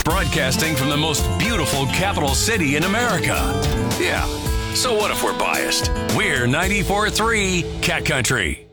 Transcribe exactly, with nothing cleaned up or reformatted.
broadcasting from the most beautiful capital city in America. Yeah, so what if we're biased? We're ninety-four point three Cat Country.